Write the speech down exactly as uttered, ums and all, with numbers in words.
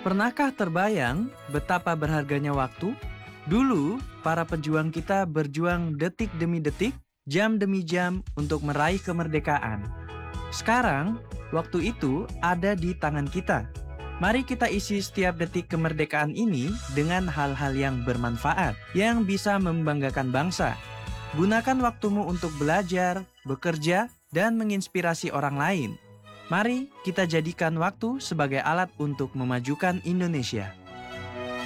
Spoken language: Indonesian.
Pernahkah terbayang betapa berharganya waktu? Dulu, para pejuang kita berjuang detik demi detik, jam demi jam untuk meraih kemerdekaan. Sekarang, waktu itu ada di tangan kita. Mari kita isi setiap detik kemerdekaan ini dengan hal-hal yang bermanfaat, yang bisa membanggakan bangsa. Gunakan waktumu untuk belajar, bekerja, dan menginspirasi orang lain. Mari kita jadikan waktu sebagai alat untuk memajukan Indonesia.